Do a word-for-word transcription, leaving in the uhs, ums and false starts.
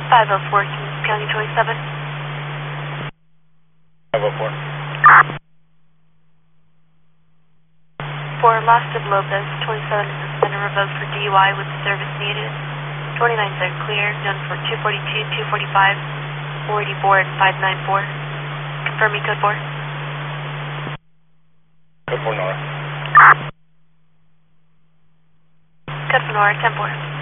five oh four, Kings County twenty-seven. five oh four. For Lost of Lopez, twenty-seven is suspended revoked for D U I with service needed. twenty-nine is clear, known for two forty-two, two forty-five, four eighty-four, and five ninety-four. Confirming code four. Code four, Nora. Code four, Nora, ten four.